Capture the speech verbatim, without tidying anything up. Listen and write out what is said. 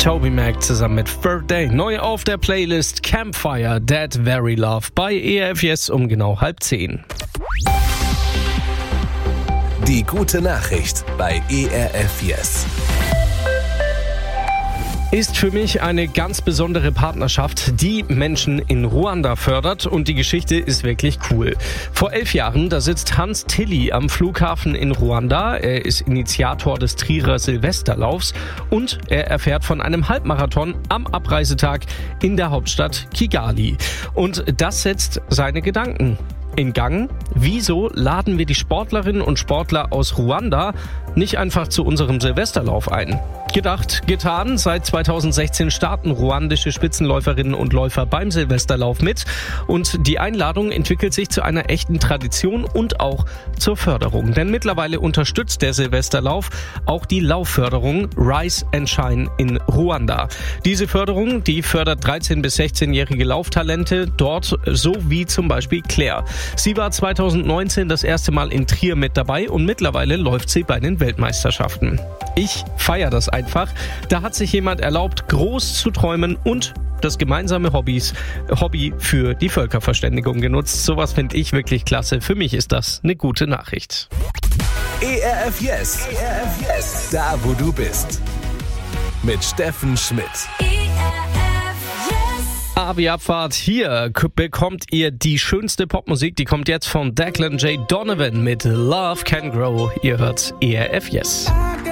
Toby Mac zusammen mit Third Day. Neu auf der Playlist Campfire, Dead Very Love bei E R F Yes um genau halb zehn. Die gute Nachricht bei E R F Yes. Ist für mich eine ganz besondere Partnerschaft, die Menschen in Ruanda fördert, und die Geschichte ist wirklich cool. Vor elf Jahren, da sitzt Hans Tilly am Flughafen in Ruanda. Er ist Initiator des Trierer Silvesterlaufs und er erfährt von einem Halbmarathon am Abreisetag in der Hauptstadt Kigali. Und das setzt seine Gedanken in Gang. Wieso laden wir die Sportlerinnen und Sportler aus Ruanda nicht einfach zu unserem Silvesterlauf ein? Gedacht, getan. Seit zweitausendsechzehn starten ruandische Spitzenläuferinnen und Läufer beim Silvesterlauf mit und die Einladung entwickelt sich zu einer echten Tradition und auch zur Förderung. Denn mittlerweile unterstützt der Silvesterlauf auch die Laufförderung Rise and Shine in Ruanda. Diese Förderung, die fördert dreizehn- bis sechzehnjährige Lauftalente dort, so wie zum Beispiel Claire. Sie war zweitausendneunzehn das erste Mal in Trier mit dabei und mittlerweile läuft sie bei den Weltmeisterschaften. Ich feiere das einfach. Da hat sich jemand erlaubt, groß zu träumen und das gemeinsame Hobbys, Hobby für die Völkerverständigung genutzt. Sowas finde ich wirklich klasse. Für mich ist das eine gute Nachricht. E R F Yes. E R F Yes. Da, wo du bist. Mit Steffen Schmidt. Abi-Abfahrt, hier bekommt ihr die schönste Popmusik, die kommt jetzt von Declan J. Donovan mit Love Can Grow. Ihr hört E R F Yes.